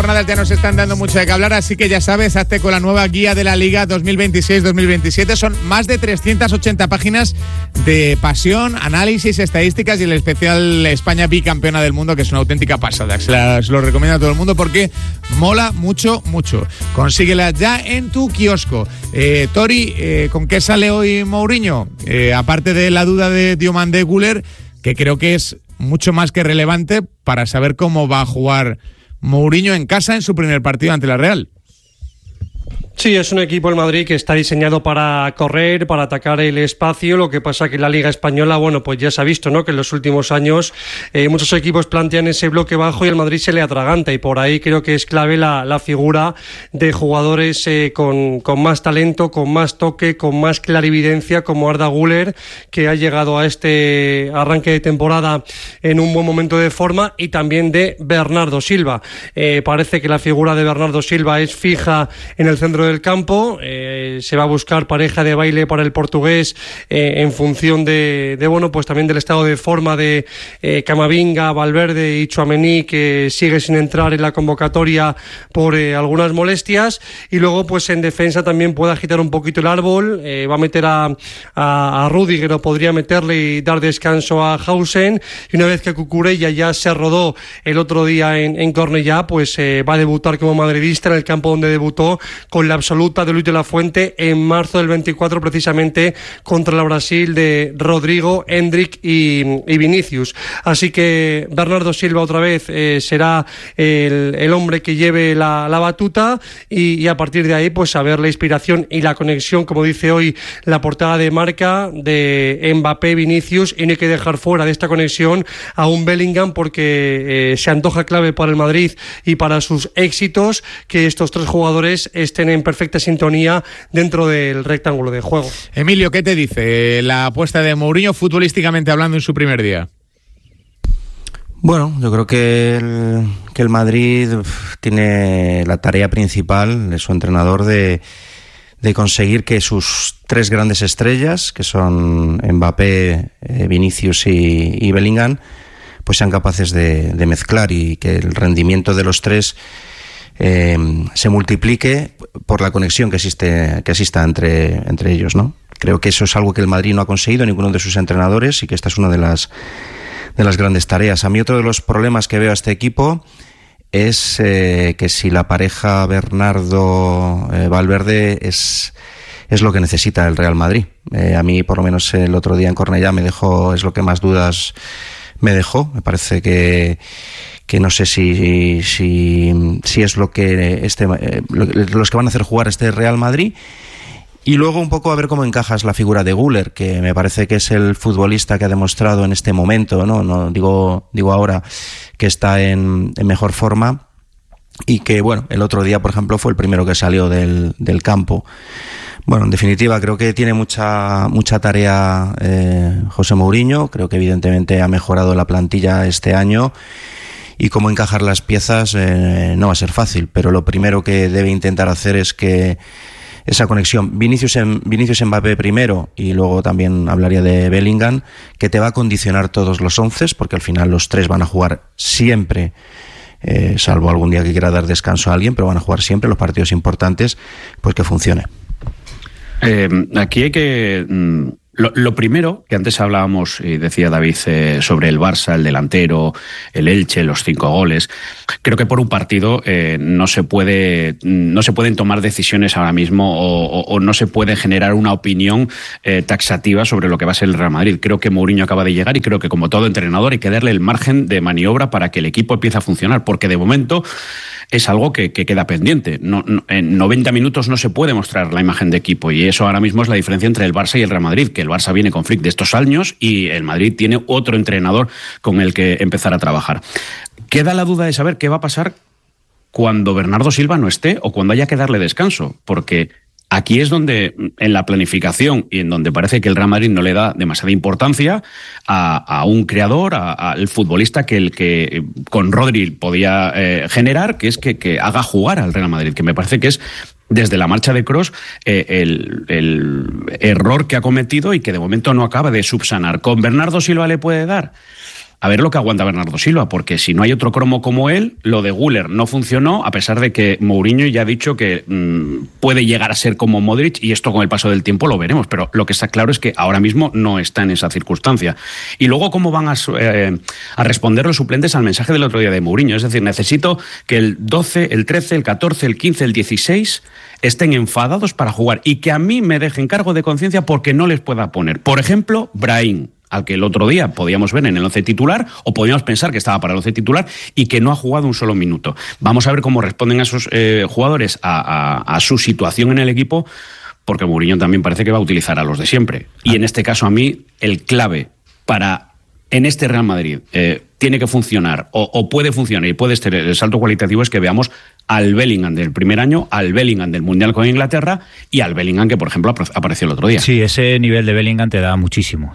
jornadas ya nos están dando mucho de qué hablar, así que ya sabes, hazte con la nueva guía de la Liga 2026-2027. Son más de 380 páginas de pasión, análisis, estadísticas y el especial España bicampeona del mundo, que es una auténtica pasada. Se lo recomiendo a todo el mundo porque mola mucho, mucho. Consíguela ya en tu kiosco. Tori, ¿con qué sale hoy Mourinho? Aparte de la duda de Diomandé Güler, que creo que es mucho más que relevante para saber cómo va a jugar Mourinho en casa en su primer partido ante la Real. Sí, es un equipo, el Madrid, que está diseñado para correr, para atacar el espacio. Lo que pasa que en la Liga Española, bueno, pues ya se ha visto, ¿no?, que en los últimos años muchos equipos plantean ese bloque bajo y el Madrid se le atraganta, y por ahí creo que es clave la figura de jugadores con más talento, con más toque, con más clarividencia, como Arda Güler, que ha llegado a este arranque de temporada en un buen momento de forma, y también de Bernardo Silva. Parece que la figura de Bernardo Silva es fija en el centro del campo. Se va a buscar pareja de baile para el portugués en función de bueno, pues también del estado de forma de Camavinga, Valverde y Tchouaméni, que sigue sin entrar en la convocatoria por algunas molestias. Y luego, pues en defensa también puede agitar un poquito el árbol. Va a meter a Rüdiger, o podría meterle y dar descanso a Hausen. Y una vez que Cucurella ya se rodó el otro día en Cornellá, pues va a debutar como madridista en el campo donde debutó con la absoluta de Luis de la Fuente en marzo del 24, precisamente contra la Brasil de Rodrigo, Endrick y Vinicius. Así que Bernardo Silva otra vez será el hombre que lleve la batuta, y a partir de ahí pues a ver la inspiración y la conexión, como dice hoy la portada de Marca, de Mbappé, Vinicius, y no hay que dejar fuera de esta conexión a un Bellingham, porque se antoja clave para el Madrid y para sus éxitos que estos tres jugadores estén en perfecta sintonía dentro del rectángulo de juego. Emilio, ¿qué te dice la apuesta de Mourinho futbolísticamente hablando en su primer día? Bueno, yo creo que el Madrid tiene la tarea principal de su entrenador de conseguir que sus tres grandes estrellas, que son Mbappé, Vinicius y Bellingham, pues sean capaces de mezclar, y que el rendimiento de los tres se multiplique por la conexión que exista entre ellos, ¿no? Creo que eso es algo que el Madrid no ha conseguido, ninguno de sus entrenadores, y que esta es una de las grandes tareas. A mí otro de los problemas que veo a este equipo es que si la pareja Bernardo-Valverde es lo que necesita el Real Madrid. A mí, por lo menos el otro día en Cornellá es lo que más dudas me dejó. Me parece que no sé si es lo que los que van a hacer jugar este Real Madrid. Y luego un poco a ver cómo encajas la figura de Güler, que me parece que es el futbolista que ha demostrado en este momento, no digo ahora, que está en mejor forma, y que, bueno, el otro día, por ejemplo, fue el primero que salió del campo. Bueno, en definitiva, creo que tiene mucha tarea José Mourinho. Creo que evidentemente ha mejorado la plantilla este año, y cómo encajar las piezas no va a ser fácil, pero lo primero que debe intentar hacer es que esa conexión Vinicius Mbappé primero, y luego también hablaría de Bellingham, que te va a condicionar todos los 11, porque al final los tres van a jugar siempre, salvo algún día que quiera dar descanso a alguien, pero van a jugar siempre los partidos importantes, pues que funcione. Aquí hay que... Lo primero, que antes hablábamos, y decía David, sobre el Barça, el delantero, el Elche, los 5 goles. Creo que por un partido no se pueden tomar decisiones ahora mismo, o no se puede generar una opinión taxativa sobre lo que va a ser el Real Madrid. Creo que Mourinho acaba de llegar, y creo que, como todo entrenador, hay que darle el margen de maniobra para que el equipo empiece a funcionar, porque de momento es algo que queda pendiente. En 90 minutos no se puede mostrar la imagen de equipo, y eso ahora mismo es la diferencia entre el Barça y el Real Madrid, que el Barça viene con Flick de estos años y el Madrid tiene otro entrenador con el que empezar a trabajar. Queda la duda de saber qué va a pasar cuando Bernardo Silva no esté, o cuando haya que darle descanso, porque aquí es donde, en la planificación, y en donde parece que el Real Madrid no le da demasiada importancia a un creador, al futbolista que con Rodri podía generar, que es que haga jugar al Real Madrid, que me parece que es, desde la marcha de Kroos, el error que ha cometido y que de momento no acaba de subsanar. ¿Con Bernardo Silva le puede dar? a ver lo que aguanta Bernardo Silva, porque si no hay otro cromo como él, lo de Güler no funcionó, a pesar de que Mourinho ya ha dicho que puede llegar a ser como Modric, y esto con el paso del tiempo lo veremos, pero lo que está claro es que ahora mismo no está en esa circunstancia. Y luego, ¿cómo van a responder los suplentes al mensaje del otro día de Mourinho? Es decir, necesito que el 12, el 13, el 14, el 15, el 16 estén enfadados para jugar y que a mí me dejen cargo de conciencia porque no les pueda poner. Por ejemplo, Brahim, al que el otro día podíamos ver en el 11 titular, o podíamos pensar que estaba para el 11 titular y que no ha jugado un solo minuto. Vamos a ver cómo responden a esos jugadores a su situación en el equipo, porque Mourinho también parece que va a utilizar a los de siempre. Y en este caso, a mí, el clave para en este Real Madrid tiene que funcionar, o puede funcionar y puede ser el salto cualitativo, es que veamos al Bellingham del primer año, al Bellingham del Mundial con Inglaterra y al Bellingham que, por ejemplo, apareció el otro día. Sí, ese nivel de Bellingham te da muchísimo.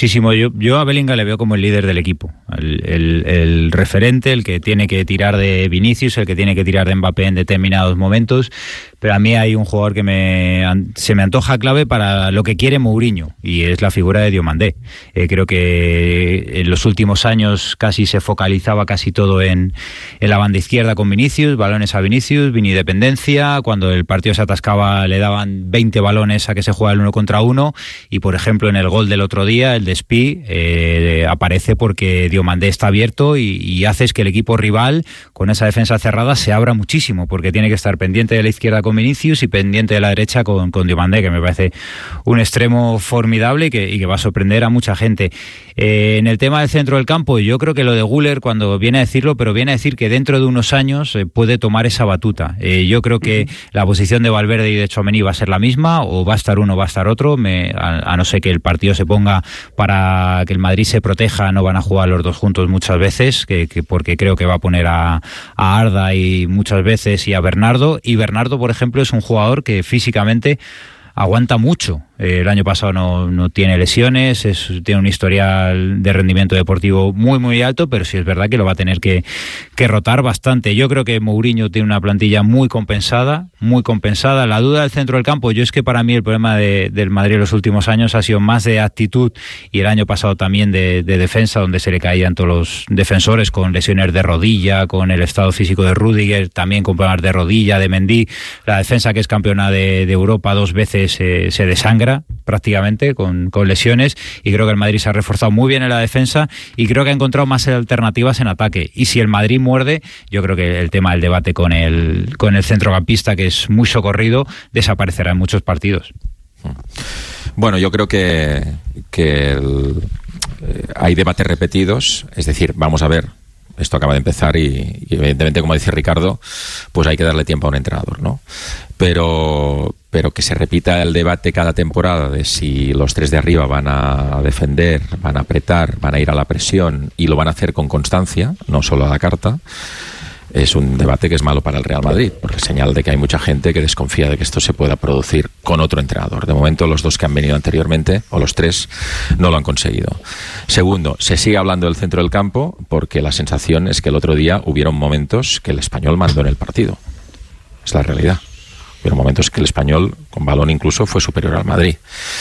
Yo a Bellingham le veo como el líder del equipo, el referente, el que tiene que tirar de Vinicius, el que tiene que tirar de Mbappé en determinados momentos, pero a mí hay un jugador que se me antoja clave para lo que quiere Mourinho, y es la figura de Diomandé. Creo que en los últimos años casi se focalizaba casi todo en la banda izquierda con Vinicius, balones a Vinicius, vinidependencia, cuando el partido se atascaba le daban 20 balones a que se juega el 1 contra 1, y por ejemplo en el gol del otro día, el de Spi, aparece porque Diomandé está abierto y haces que el equipo rival con esa defensa cerrada se abra muchísimo, porque tiene que estar pendiente de la izquierda con Vinicius y pendiente de la derecha con Diomandé, que me parece un extremo formidable y que va a sorprender a mucha gente. En el tema del centro del campo, yo creo que lo de Güler, cuando viene a decirlo, pero viene a decir que dentro de unos años puede tomar esa batuta. Yo creo que la posición de Valverde y de Tchouaméni va a ser la misma, o va a estar uno o va a estar otro, a no ser que el partido se ponga para que el Madrid se proteja, no van a jugar los dos juntos muchas veces, porque creo que va a poner a Arda y muchas veces y a Bernardo, y Bernardo, por ejemplo, es un jugador que físicamente aguanta mucho. El año pasado no tiene lesiones, tiene un historial de rendimiento deportivo muy muy alto, pero sí es verdad que lo va a tener que rotar bastante. Yo creo que Mourinho tiene una plantilla muy compensada. La duda del centro del campo, yo es que para mí el problema del Madrid en los últimos años ha sido más de actitud, y el año pasado también de defensa, donde se le caían todos los defensores con lesiones de rodilla, con el estado físico de Rüdiger, también con problemas de rodilla, de Mendy. La defensa, que es campeona de Europa 2 veces, se desangra prácticamente con lesiones, y creo que el Madrid se ha reforzado muy bien en la defensa y creo que ha encontrado más alternativas en ataque. Y si el Madrid muerde, yo creo que el tema del debate con el centrocampista, que es muy socorrido, desaparecerá en muchos partidos. Bueno, yo creo que hay debates repetidos, es decir, vamos a ver, esto acaba de empezar y evidentemente, como dice Ricardo, pues hay que darle tiempo a un entrenador, ¿no? Pero que se repita el debate cada temporada de si los tres de arriba van a defender, van a apretar, van a ir a la presión y lo van a hacer con constancia, no solo a la carta, es un debate que es malo para el Real Madrid, porque es señal de que hay mucha gente que desconfía de que esto se pueda producir con otro entrenador. De momento, los dos que han venido anteriormente, o los tres, no lo han conseguido. Segundo, se sigue hablando del centro del campo porque la sensación es que el otro día hubieron momentos que el Español mandó en el partido. Es la realidad. Hubieron momentos que el Español, con balón incluso, fue superior al Madrid.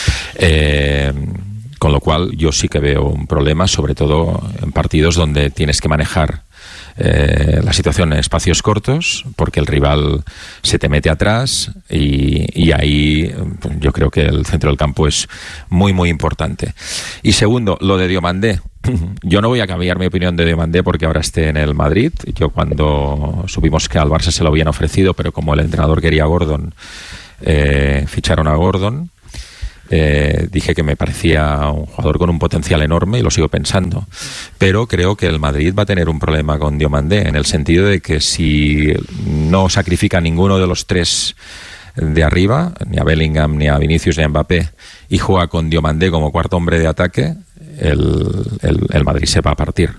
Con lo cual, yo sí que veo un problema, sobre todo en partidos donde tienes que manejar la situación en espacios cortos, porque el rival se te mete atrás y ahí yo creo que el centro del campo es muy muy importante. Y segundo, lo de Diomandé. Yo no voy a cambiar mi opinión de Diomandé porque ahora esté en el Madrid. Yo, cuando supimos que al Barça se lo habían ofrecido, pero como el entrenador quería a Gordon, ficharon a Gordon. Dije que me parecía un jugador con un potencial enorme y lo sigo pensando, pero creo que el Madrid va a tener un problema con Diomandé, en el sentido de que si no sacrifica a ninguno de los tres de arriba, ni a Bellingham, ni a Vinicius, ni a Mbappé, y juega con Diomandé como cuarto hombre de ataque, el Madrid se va a partir.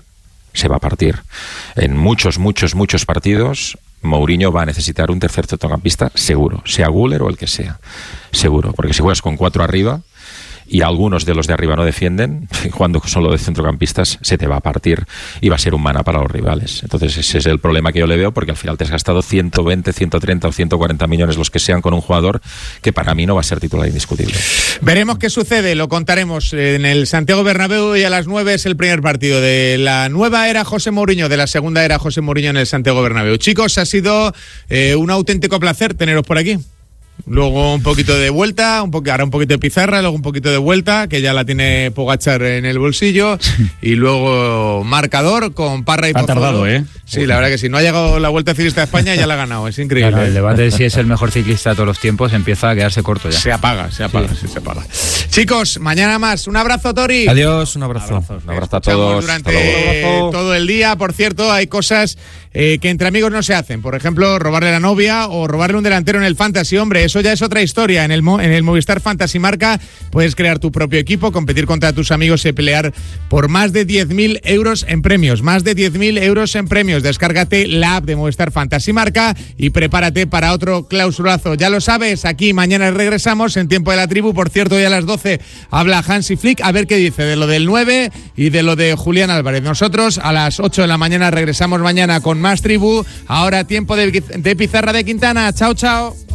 En muchos partidos Mourinho va a necesitar un tercer centrocampista seguro, sea Güler o el que sea, seguro, porque si juegas con 4 arriba y algunos de los de arriba no defienden, cuando son los de centrocampistas se te va a partir y va a ser un mana para los rivales. Entonces ese es el problema que yo le veo, porque al final te has gastado 120, 130 o 140 millones, los que sean, con un jugador que para mí no va a ser titular indiscutible. Veremos qué sucede, lo contaremos en el Santiago Bernabéu, y a las 9 es el primer partido de la nueva era José Mourinho, de la segunda era José Mourinho en el Santiago Bernabéu. Chicos, ha sido un auténtico placer teneros por aquí. Luego un poquito de vuelta, ahora un poquito de pizarra, luego un poquito de vuelta, que ya la tiene Pogačar en el bolsillo, y luego marcador con Parra y Pozuelo. Ha tardado, ¿eh? Sí, la verdad que sí. No ha llegado la Vuelta Ciclista de España y ya la ha ganado. Es increíble. Claro, el debate de si es el mejor ciclista de todos los tiempos empieza a quedarse corto ya. Se apaga. Chicos, mañana más. Un abrazo, Tori. Adiós, un abrazo. Un abrazo a todos. Durante todo el día, por cierto, hay cosas que entre amigos no se hacen. Por ejemplo, robarle la novia o robarle un delantero en el Fantasy. Hombre, eso ya es otra historia. En el Movistar Fantasy Marca puedes crear tu propio equipo, competir contra tus amigos y pelear por más de 10.000 euros en premios. Más de 10.000 euros en premios. Descárgate la app de Movistar Fantasy Marca y prepárate para otro clausurazo. Ya lo sabes, aquí mañana regresamos en Tiempo de la Tribu. Por cierto, hoy a las 12 habla Hansi Flick, a ver qué dice de lo del 9 y de lo de Julián Álvarez. Nosotros a las 8 de la mañana regresamos mañana con más Tribu. Ahora tiempo de pizarra de Quintana. Chao, chao.